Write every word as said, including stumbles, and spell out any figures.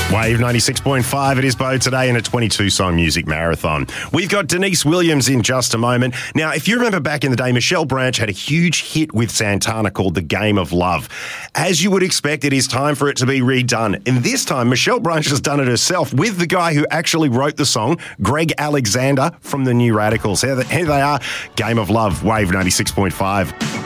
Wave ninety-six point five, it is Bo today in a twenty-two song music marathon. We've got Denise Williams in just a moment. Now, if you remember back in the day, Michelle Branch had a huge hit with Santana called The Game of Love. As you would expect, it is time for it to be redone. And this time, Michelle Branch has done it herself with the guy who actually wrote the song, Greg Alexander from the New Radicals. Here they are, Game of Love, Wave ninety-six point five.